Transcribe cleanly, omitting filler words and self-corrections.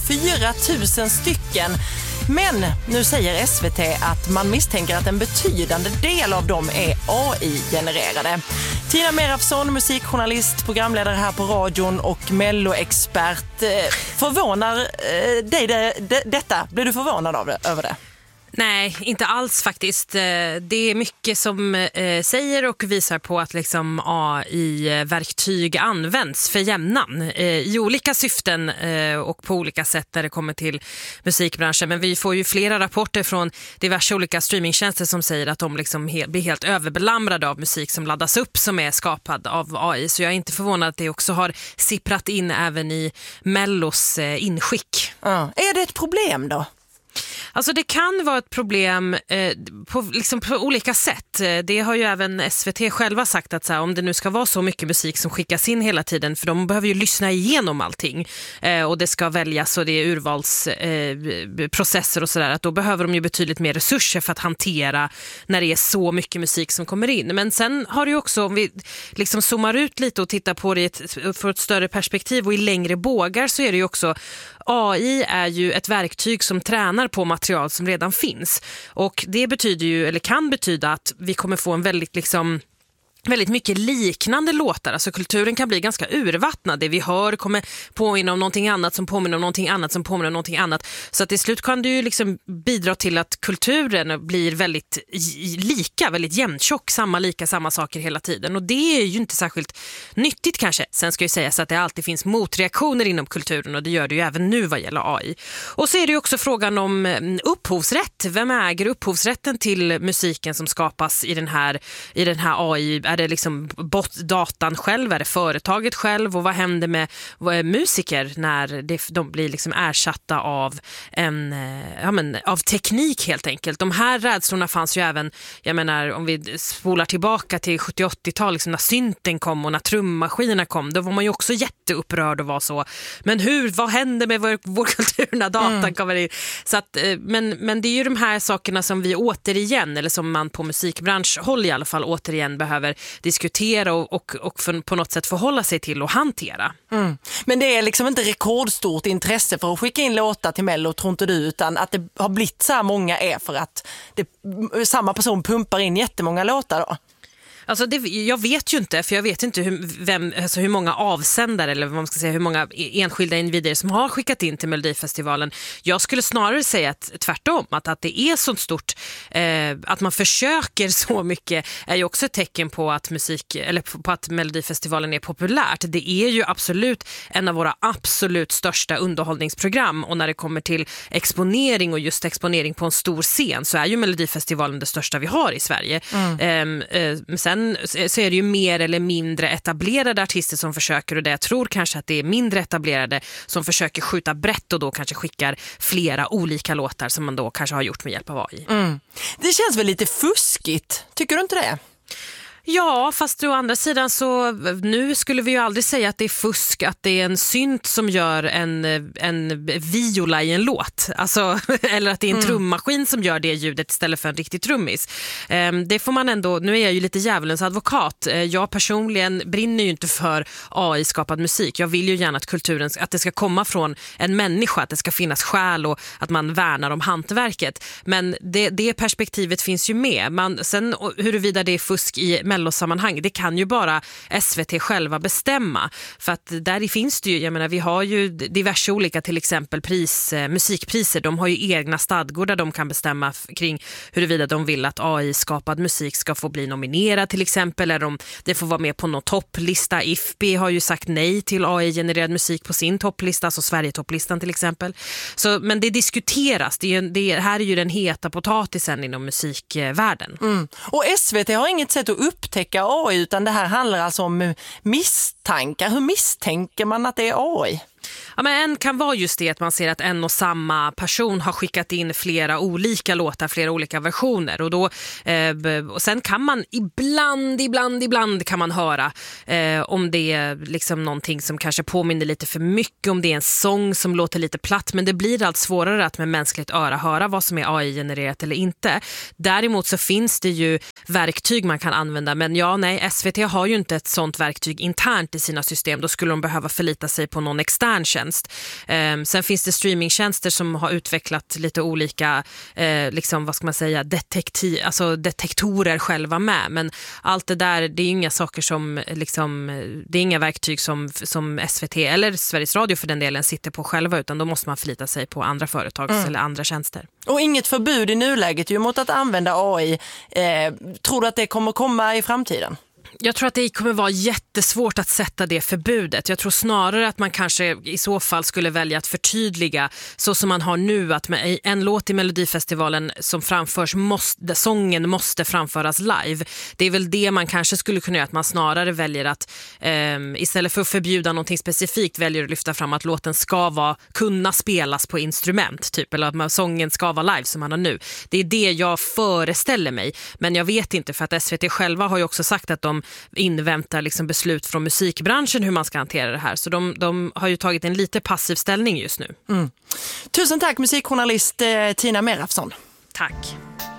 4 000 stycken. Men nu säger SVT att man misstänker att en betydande del av dem är AI-genererade. Tina Merafsson, musikjournalist, programledare här på radion och melloexpert. Förvånar dig detta? Blir du förvånad över det? Nej, inte alls faktiskt. Det är mycket som säger och visar på att liksom AI-verktyg används för jämnan i olika syften och på olika sätt när det kommer till musikbranschen. Men vi får ju flera rapporter från diverse olika streamingtjänster som säger att de liksom blir helt överbelamrade av musik som laddas upp som är skapad av AI. Så jag är inte förvånad att det också har sipprat in även i Mellos inskick. Är det ett problem då? Alltså det kan vara ett problem på olika sätt. Det har ju även SVT själva sagt att så här, om det nu ska vara så mycket musik som skickas in hela tiden, för de behöver ju lyssna igenom allting och det ska väljas och det är urvalsprocesser och sådär, att då behöver de ju betydligt mer resurser för att hantera när det är så mycket musik som kommer in. Men sen har det ju också, om vi liksom zoomar ut lite och tittar på det för ett större perspektiv och i längre bågar, så är det ju också AI är ju ett verktyg som tränar på material som redan finns. Och det betyder ju, eller kan betyda, att vi kommer få en väldigt mycket liknande låtar. Alltså kulturen kan bli ganska urvattnad. Det vi hör kommer påminna om någonting annat som påminner om någonting annat som påminner om någonting annat. Så att till slut kan det ju liksom bidra till att kulturen blir väldigt lika, väldigt jämntjock, samma saker hela tiden. Och det är ju inte särskilt nyttigt kanske. Sen ska ju sägas att det alltid finns motreaktioner inom kulturen, och det gör det ju även nu vad gäller AI. Och så är det ju också frågan om upphovsrätt. Vem äger upphovsrätten till musiken som skapas i den här AI? Är det liksom datan själv? Är det företaget själv? Och vad händer med musiker när de blir liksom ersatta av av teknik helt enkelt? De här rädslorna fanns ju även, jag menar, om vi spolar tillbaka till 70-80-tal, liksom när synten kom och när trummaskinerna kom, då var man ju också jätteupprörd och var så. Men vad händer med vår kultur när datan kommer in? Så att, men det är ju de här sakerna som vi återigen, eller som man på musikbranschhåll i alla fall återigen behöver diskutera och på något sätt förhålla sig till och hantera. Men det är liksom inte rekordstort intresse för att skicka in låtar till Mello, tror inte du, utan att det har blivit så här många är för att samma person pumpar in jättemånga låtar då? Alltså jag vet ju inte, för jag vet inte hur många avsändare, eller vad man ska säga, hur många enskilda individer som har skickat in till Melodifestivalen. Jag skulle snarare säga att tvärtom, att det är så stort, att man försöker så mycket är ju också ett tecken på att på att Melodifestivalen är populärt. Det är ju absolut en av våra absolut största underhållningsprogram, och när det kommer till exponering och just exponering på en stor scen, så är ju Melodifestivalen det största vi har i Sverige. Sen så är det ju mer eller mindre etablerade artister som försöker, och det jag tror kanske att det är mindre etablerade som försöker skjuta brett och då kanske skickar flera olika låtar som man då kanske har gjort med hjälp av AI. Det känns väl lite fuskigt, tycker du inte det? Ja, fast å andra sidan så nu skulle vi ju aldrig säga att det är fusk, att det är en synt som gör en viola i en låt. Alltså, eller att det är en trummaskin som gör det ljudet istället för en riktig trummis. Det får man ändå, nu är jag ju lite djävulens advokat. Jag personligen brinner ju inte för AI-skapad musik. Jag vill ju gärna att kulturen, att det ska komma från en människa, att det ska finnas själ och att man värnar om hantverket. Men det perspektivet finns ju med. Sen huruvida det är fusk i mellosammanhang, det kan ju bara SVT själva bestämma, för att där finns det ju, jag menar, vi har ju diverse olika, till exempel musikpriser, de har ju egna stadgor där de kan bestämma kring huruvida de vill att AI-skapad musik ska få bli nominerad till exempel, eller om det får vara med på någon topplista. IFPI har ju sagt nej till AI-genererad musik på sin topplista, alltså Sverige-topplistan till exempel. Så, men det diskuteras, här är ju den heta potatisen inom musikvärlden. Och SVT har inget sätt att upptäcka AI, utan det här handlar alltså om misstankar. Hur misstänker man att det är AI? Ja, men en kan vara just det att man ser att en och samma person har skickat in flera olika låtar, flera olika versioner, och då och sen kan man ibland kan man höra om det är liksom någonting som kanske påminner lite för mycket, om det är en sång som låter lite platt, men det blir allt svårare att med mänskligt öra höra vad som är AI-genererat eller inte. Däremot så finns det ju verktyg man kan använda, men SVT har ju inte ett sånt verktyg internt i sina system. Då skulle de behöva förlita sig på någon extern tjänst. tjänst. Sen finns det streamingtjänster som har utvecklat lite olika liksom, vad ska man säga, detektorer själva med. Men allt det där, det är inga saker som liksom, det är inga verktyg som SVT eller Sveriges Radio för den delen sitter på själva, utan då måste man förlita sig på andra företags eller andra tjänster. Och inget förbud i nuläget ju mot att använda AI. Tror du att det kommer komma i framtiden? Jag tror att det kommer vara jättesvårt att sätta det förbudet. Jag tror snarare att man kanske i så fall skulle välja att förtydliga så som man har nu, att med en låt i Melodifestivalen som framförs, sången måste framföras live. Det är väl det man kanske skulle kunna göra, att man snarare väljer att istället för att förbjuda någonting specifikt väljer att lyfta fram att låten ska kunna spelas på instrument typ, eller att sången ska vara live som man har nu. Det är det jag föreställer mig, men jag vet inte, för att SVT själva har ju också sagt att de inväntar liksom beslut från musikbranschen hur man ska hantera det här. Så de har ju tagit en lite passiv ställning just nu. Tusen tack musikjournalist Tina Merafsson. Tack.